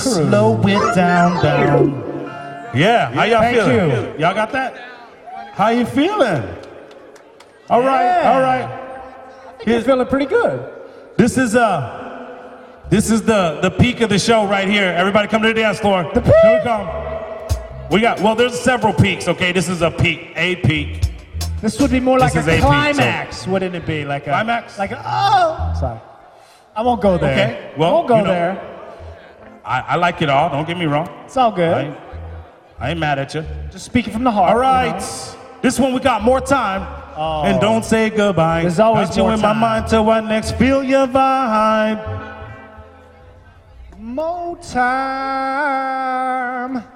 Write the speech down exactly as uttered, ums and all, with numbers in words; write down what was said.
slow it down, down. Yeah, how y'all Thank feeling? you. Y'all got that? How you feeling? All right, Yeah. all right. You're feeling pretty good. This is uh, this is the the peak of the show right here. Everybody come to the dance floor. The peak. Here we come. We got well. There's several peaks. Okay, this is a peak. A peak. This would be more like This a is A P, climax, wouldn't it be? Like a Climax? Like a, oh, sorry. I won't go there. Okay, well, I won't go you know, there. I, I like it all. Don't get me wrong. It's all good. I ain't, I ain't mad at you. Just speaking from the heart. All right. You know? This one we got more time. Oh. And don't say goodbye. There's always got you more in time. my mind till I next feel your vibe. More time.